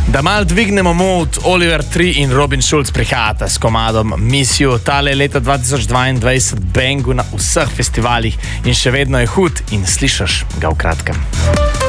Da mal dvignemo mod, Oliver Tree in Robin Schulz prihajata s komadom Miss You. Tale leta 2022 bangu na vseh festivalih in še vedno je hud in slišiš ga v kratkem.